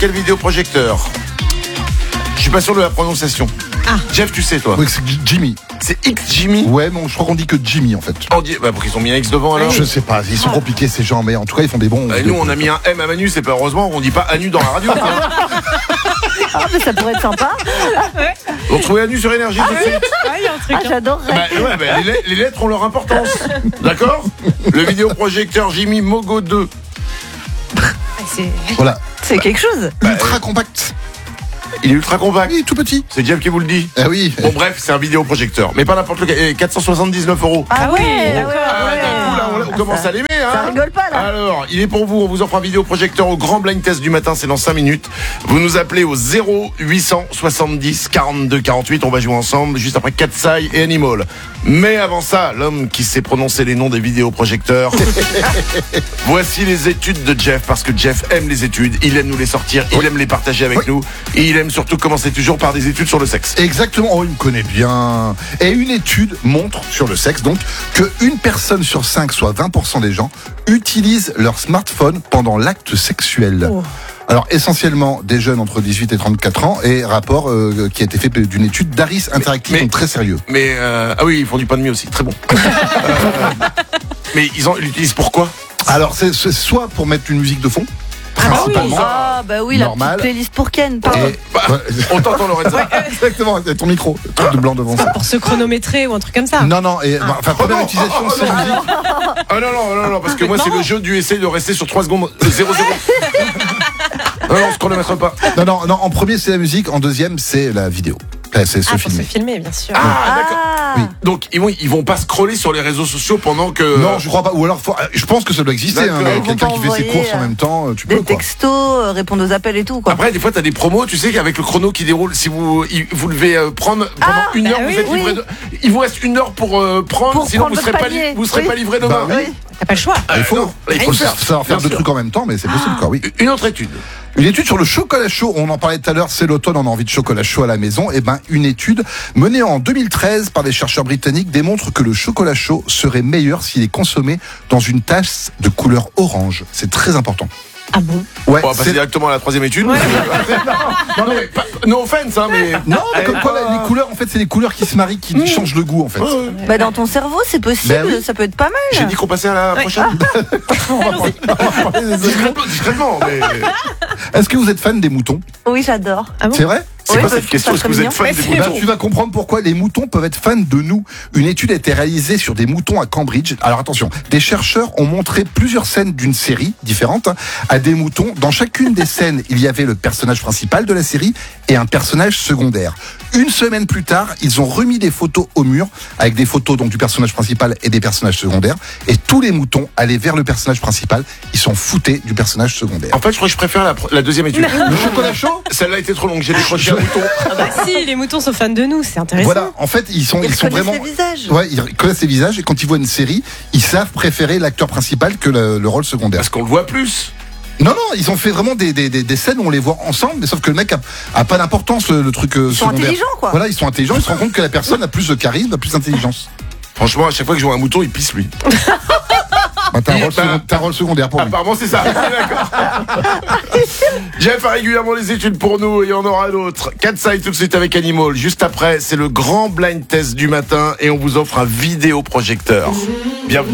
quel vidéoprojecteur? Je suis pas sûr de la prononciation. Jeff, tu sais toi? Oui, c'est Jimmy. C'est X Jimmy? Ouais, mais je crois qu'on dit que Jimmy en fait. On dit, pour qu'ils ont mis un X devant alors? Je sais pas, ils sont compliqués ces gens, mais en tout cas ils font des bons. Nous on a mis un M à Manu, c'est pas heureusement, on dit pas Anu dans la radio. Ah, mais ça pourrait être sympa. On trouvait Anu sur Énergie tout de suite. Il y a un truc. J'adorerais. Les lettres ont leur importance. D'accord? Le vidéoprojecteur Jimmy Mogo 2. Voilà. C'est quelque chose. Ultra compact. Il est ultra compact. Oui, tout petit. C'est Jeff qui vous le dit. Ah oui. Bon bref, c'est un vidéoprojecteur. Mais pas n'importe lequel. 479 €. Ah ouais, D'un coup, là, on commence à l'aimer, hein. Ça rigole pas, là. Alors, il est pour vous. On vous offre un vidéoprojecteur au grand blind test du matin. C'est dans 5 minutes. Vous nous appelez au 0870 42 48. On va jouer ensemble juste après Katsai et Animal. Mais avant ça, l'homme qui sait prononcer les noms des vidéoprojecteurs. Voici les études de Jeff, parce que Jeff aime les études. Il aime nous les sortir. Il aime les partager avec nous. Et il aime surtout commencer toujours par des études sur le sexe. Exactement, oh, il me connaît bien. Et une étude montre sur le sexe donc que une personne sur 5, soit 20% des gens, utilisent leur smartphone pendant l'acte sexuel. Alors essentiellement des jeunes entre 18 et 34 ans, et rapport qui a été fait d'une étude d'Aris Interactive, donc très sérieux. Mais ah oui, ils font du pain de mie aussi, très bon. Mais ils l'utilisent pourquoi? Alors c'est soit pour mettre une musique de fond, principalement. Ah bah oui, la Normal. petite playlist pour Ken. Pardon. Et- On t'entend, Lorenza. Exactement, ton micro, le truc de blanc devant ça. Pour se chronométrer ou un truc comme ça. Non, et enfin première utilisation sans musique. Ah non, parce que moi c'est le jeu du essayer de rester sur 3 secondes 0. Non, on se chronomètre pas. Non, en premier c'est la musique, en deuxième c'est la vidéo. C'est se Pour se filmer. filmer, bien sûr. Ah, d'accord. Oui. Donc ils vont pas scroller sur les réseaux sociaux pendant que. Non, je crois pas. Ou alors, je pense que ça doit exister. D'accord. Ils vont Quelqu'un pas qui fait ses envoyer, courses en même temps, tu peux Des quoi. textos, répondre aux appels et tout, quoi. Après, des fois, t'as des promos, tu sais, qu'avec le chrono qui déroule, si vous devez prendre pendant une heure, vous êtes livré. Il vous reste 1 heure pour prendre, Pour sinon prendre vous serez votre pas panier. vous serez pas livré demain. Bah oui. T'as pas le choix. Il faut, non, là, il faut faire. savoir faire Bien deux sûr. trucs en même temps, mais c'est possible, quoi, oui. Une autre étude. Une étude sur le chocolat chaud, on en parlait tout à l'heure, c'est l'automne, on a envie de chocolat chaud à la maison. Et ben, une étude menée en 2013 par des chercheurs britanniques démontre que le chocolat chaud serait meilleur s'il est consommé dans une tasse de couleur orange. C'est très important. Ah bon? Ouais, On va passer directement à la 3e étude. Non, mais no offense, hein, mais. Non, mais comme quoi, les couleurs, en fait, c'est les couleurs qui se marient, qui changent le goût, en fait. Bah dans ton cerveau, c'est possible, Ben oui. ça peut être pas mal. J'ai dit qu'on passait à la prochaine. Discrètement, mais. Est-ce que vous êtes fan des moutons? Oui, j'adore. Ah bon? C'est vrai? C'est Oui, quoi bah, cette question? Est-ce que vous êtes fan des Eh ben, moutons? tu vas comprendre pourquoi les moutons peuvent être fans de nous. Une étude a été réalisée sur des moutons à Cambridge. Alors attention, des chercheurs ont montré plusieurs scènes d'une série différente à des moutons. Dans chacune des scènes, il y avait le personnage principal de la série et un personnage secondaire. Une semaine plus tard, ils ont remis des photos au mur avec des photos donc du personnage principal et des personnages secondaires. Et tous les moutons allaient vers le personnage principal. Ils s'en foutaient du personnage secondaire. En fait, je crois que je préfère la 2e étude. Le chocolat chaud? Celle-là était trop longue, j'ai décroché un mouton. Ah bah si, les moutons sont fans de nous, c'est intéressant. Voilà, en fait, ils sont Ils sont reconnaissent vraiment. les visages. Ouais, ils connaissent les visages et quand ils voient une série, ils savent préférer l'acteur principal que le rôle secondaire. Parce qu'on le voit plus. Non, ils ont fait vraiment des scènes où on les voit ensemble, mais sauf que le mec a pas d'importance, le truc Ils sont secondaire. intelligents, quoi. Voilà, ils sont intelligents, ils se rendent compte que la personne a plus de charisme, a plus d'intelligence. Franchement, à chaque fois que je vois un mouton, il pisse lui. Bah, t'as un rôle secondaire pour lui. Apparemment, c'est ça. D'accord. Jeff a régulièrement les études pour nous et il y en aura d'autres. Katsai tout de suite avec Animal. Juste après, c'est le grand blind test du matin et on vous offre un vidéoprojecteur. Bienvenue.